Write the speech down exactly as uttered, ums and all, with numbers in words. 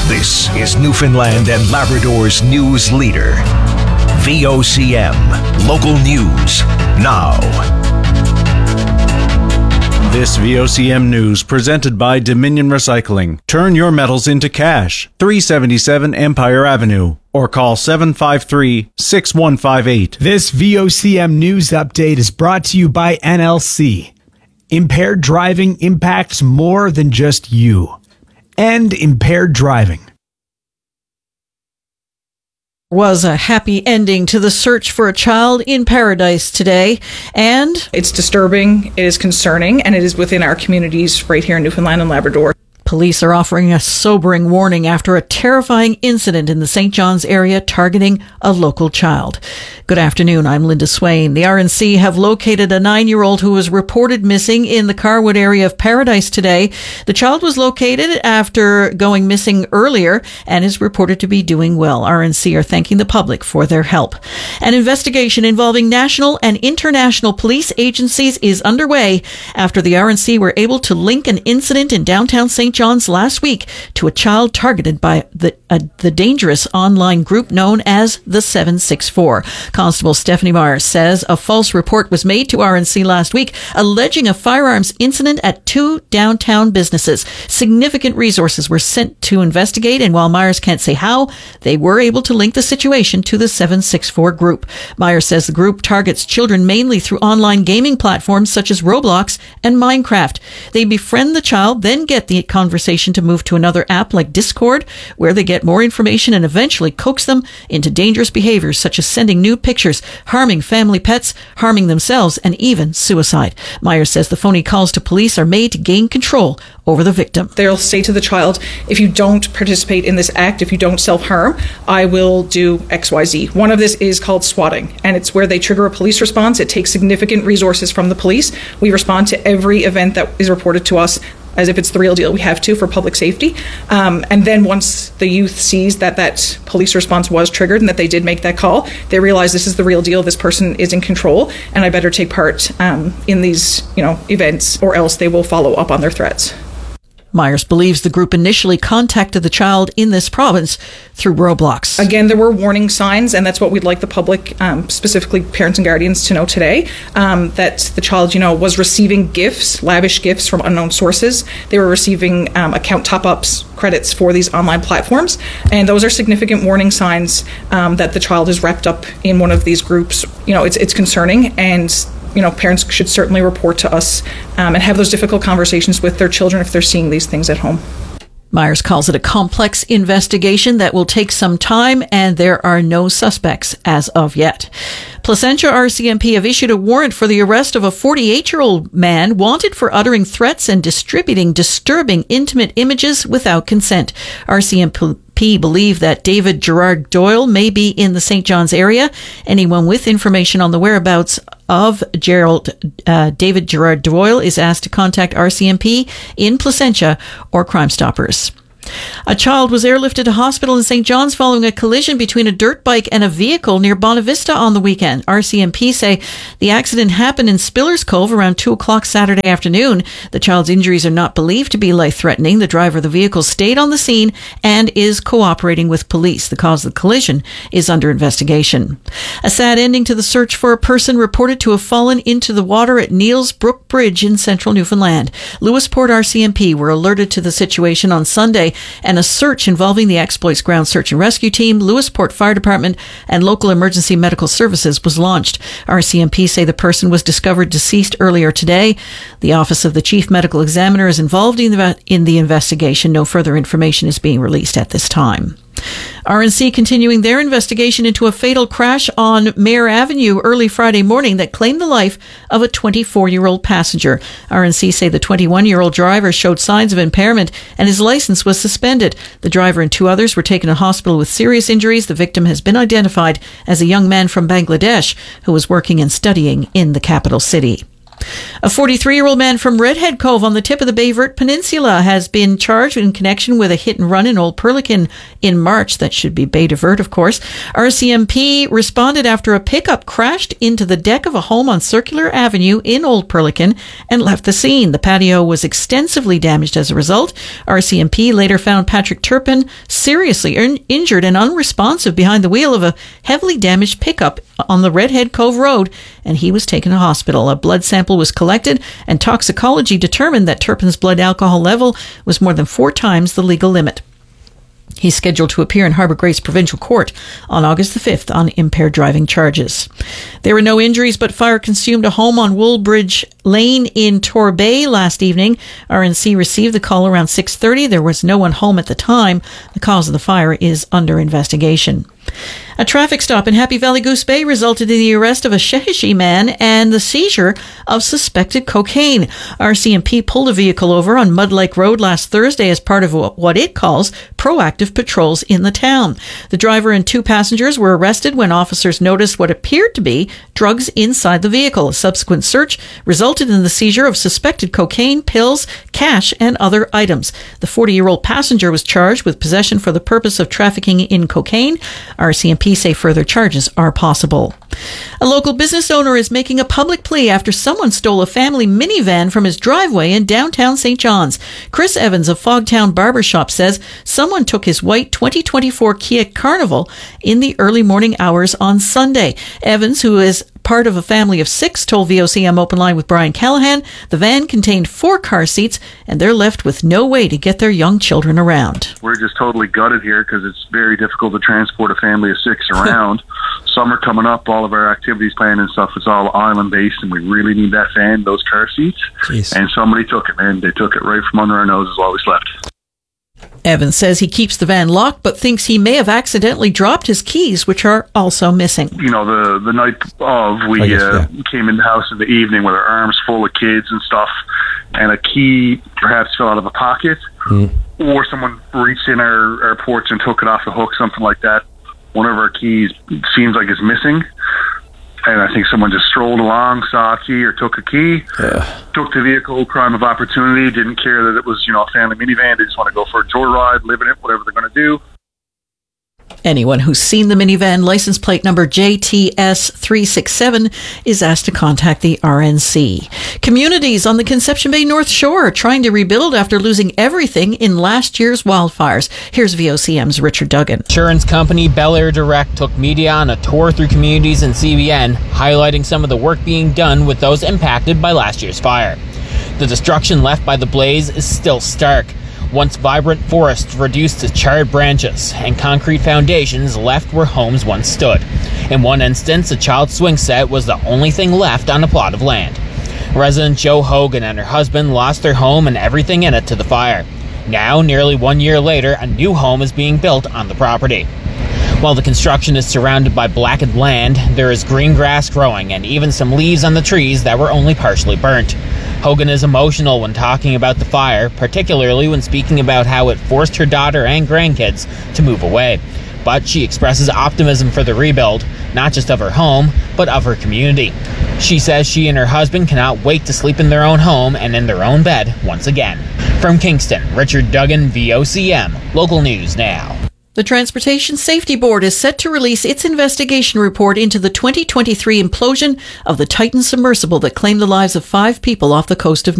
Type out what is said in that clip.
This is Newfoundland and Labrador's news leader. V O C M. Local news now. This V O C M news presented by Dominion Recycling. Turn your metals into cash. three seventy-seven Empire Avenue. Or call seven five three, six one five eight. This V O C M news update is brought to you by N L C. Impaired driving impacts more than just you. End impaired driving. Was a happy ending to the search for a child in Paradise today, and it's disturbing, it is concerning, and it is within our communities right here in Newfoundland and Labrador. Police are offering a sobering warning after a terrifying incident in the Saint John's area targeting a local child. Good afternoon, I'm Linda Swain. The R N C have located a nine-year-old who was reported missing in the Carwood area of Paradise today. The child was located after going missing earlier and is reported to be doing well. R N C are thanking the public for their help. An investigation involving national and international police agencies is underway after the R N C were able to link an incident in downtown Saint John's last week to a child targeted by the uh, the dangerous online group known as the seven six four. Constable Stephanie Myers says a false report was made to R N C last week alleging a firearms incident at two downtown businesses. Significant resources were sent to investigate, and while Myers can't say how, they were able to link the situation to the seven six four group. Myers says the group targets children mainly through online gaming platforms such as Roblox and Minecraft. They befriend the child, then get the conversation to move to another app like Discord, where they get more information and eventually coax them into dangerous behaviors such as sending nude pictures, harming family pets, harming themselves, and even suicide. Myers says the phony calls to police are made to gain control over the victim. They'll say to the child, if you don't participate in this act, if you don't self-harm, I will do X Y Z. One of this is called swatting, and it's where they trigger a police response. It takes significant resources from the police. We respond to every event that is reported to us as if it's the real deal. We have to for public safety. Um, and then once the youth sees that that police response was triggered and that they did make that call, they realize this is the real deal. This person is in control, and I better take part um, in these, you know, events, or else they will follow up on their threats. Myers believes the group initially contacted the child in this province through Roblox. Again, there were warning signs, and that's what we'd like the public, um, specifically parents and guardians, to know today, um, that the child, you know, was receiving gifts, lavish gifts from unknown sources. They were receiving um, account top-ups, credits for these online platforms, and those are significant warning signs um, that the child is wrapped up in one of these groups. You know, it's it's concerning, and you know, parents should certainly report to us um, and have those difficult conversations with their children if they're seeing these things at home. Myers calls it a complex investigation that will take some time, and there are no suspects as of yet. Placentia R C M P have issued a warrant for the arrest of a forty-eight-year-old man wanted for uttering threats and distributing disturbing intimate images without consent. R C M P believe that David Gerard Doyle may be in the Saint John's area. Anyone with information on the whereabouts of Gerald uh, David Gerard Doyle is asked to contact R C M P in Placentia or Crime Stoppers. A child was airlifted to hospital in Saint John's following a collision between a dirt bike and a vehicle near Bonavista on the weekend. R C M P say the accident happened in Spillers Cove around two o'clock Saturday afternoon. The child's injuries are not believed to be life-threatening. The driver of the vehicle stayed on the scene and is cooperating with police. The cause of the collision is under investigation. A sad ending to the search for a person reported to have fallen into the water at Neils Brook Bridge in central Newfoundland. Lewisport R C M P were alerted to the situation on Sunday, and a search involving the Exploits Ground Search and Rescue Team, Lewisport Fire Department, and local emergency medical services was launched. R C M P say the person was discovered deceased earlier today. The Office of the Chief Medical Examiner is involved in the, in the investigation. No further information is being released at this time. R N C continuing their investigation into a fatal crash on Mayor Avenue early Friday morning that claimed the life of a twenty-four-year-old passenger. R N C say the twenty-one-year-old driver showed signs of impairment and his license was suspended. The driver and two others were taken to hospital with serious injuries. The victim has been identified as a young man from Bangladesh who was working and studying in the capital city. A forty-three-year-old man from Redhead Cove on the tip of the Baie Verte Peninsula has been charged in connection with a hit-and-run in Old Perlican in March. That should be Baie de Verte, of course. R C M P responded after a pickup crashed into the deck of a home on Circular Avenue in Old Perlican and left the scene. The patio was extensively damaged as a result. R C M P later found Patrick Turpin seriously in- injured and unresponsive behind the wheel of a heavily damaged pickup on the Redhead Cove Road, and he was taken to hospital. A blood sample was collected, and toxicology determined that Turpin's blood alcohol level was more than four times the legal limit. He's scheduled to appear in Harbour Grace Provincial Court on August the fifth on impaired driving charges. There were no injuries, but fire consumed a home on Woolbridge Lane in Torbay last evening. R N C received the call around six thirty. There was no one home at the time. The cause of the fire is under investigation. A traffic stop in Happy Valley Goose Bay resulted in the arrest of a Shehishi man and the seizure of suspected cocaine. R C M P pulled a vehicle over on Mud Lake Road last Thursday as part of what it calls proactive patrols in the town. The driver and two passengers were arrested when officers noticed what appeared to be drugs inside the vehicle. A subsequent search resulted in the seizure of suspected cocaine, pills, cash, and other items. The forty-year-old passenger was charged with possession for the purpose of trafficking in cocaine. R C M P say further charges are possible. A local business owner is making a public plea after someone stole a family minivan from his driveway in downtown Saint John's. Chris Evans of Fogtown Barbershop says someone took his white twenty twenty-four Kia Carnival in the early morning hours on Sunday. Evans, who is part of a family of six, told V O C M Open Line with Brian Callahan the van contained four car seats and they're left with no way to get their young children around. We're just totally gutted here because it's very difficult to transport a family of six around. Summer coming up, all of our activities planned and stuff is all island based, and we really need that van, those car seats. Jeez. And somebody took it, man. They took it right from under our noses while we slept. Evans says he keeps the van locked, but thinks he may have accidentally dropped his keys, which are also missing. You know, the the night of, we guess, uh, yeah. came in the house in the evening with our arms full of kids and stuff, and a key perhaps fell out of a pocket, mm. or someone reached in our, our porch and took it off the hook, something like that. One of our keys seems like it's missing. And I think someone just strolled along, saw a key or took a key, yeah. took the vehicle, crime of opportunity, didn't care that it was, you know, a family minivan. They just want to go for a joyride, live in it, whatever they're going to do. Anyone who's seen the minivan, license plate number J T S three six seven, is asked to contact the R N C. Communities on the Conception Bay North Shore are trying to rebuild after losing everything in last year's wildfires. Here's V O C M's Richard Duggan. Insurance company Bel Air Direct took media on a tour through communities in C B N, highlighting some of the work being done with those impacted by last year's fire. The destruction left by the blaze is still stark. Once vibrant forests reduced to charred branches, and concrete foundations left where homes once stood. In one instance, a child's swing set was the only thing left on a plot of land. Resident Joe Hogan and her husband lost their home and everything in it to the fire. Now, nearly one year later, a new home is being built on the property. While the construction is surrounded by blackened land, there is green grass growing and even some leaves on the trees that were only partially burnt. Hogan is emotional when talking about the fire, particularly when speaking about how it forced her daughter and grandkids to move away. But she expresses optimism for the rebuild, not just of her home, but of her community. She says she and her husband cannot wait to sleep in their own home and in their own bed once again. From Kingston, Richard Duggan, V O C M, Local News Now. The Transportation Safety Board is set to release its investigation report into the twenty twenty-three implosion of the Titan submersible that claimed the lives of five people off the coast of